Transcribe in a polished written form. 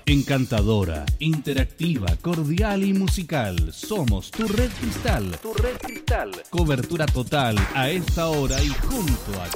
Encantadora, interactiva, cordial y musical. Somos tu Red Cristal. Tu Red Cristal. Cobertura total a esta hora y junto a